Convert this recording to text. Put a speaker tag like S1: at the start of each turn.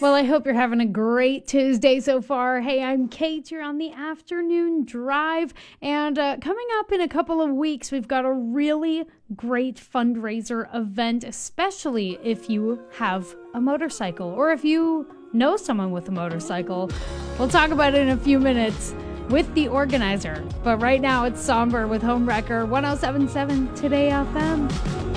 S1: Well, I hope you're having a great Tuesday so far. Hey, I'm Kate. You're on the afternoon drive. And coming up in a couple of weeks, we've got a really great fundraiser event, especially if you have a motorcycle or if you know someone with a motorcycle. We'll talk about it in a few minutes with the organizer. But right now, it's Somber with Homewrecker 107.7 Today FM.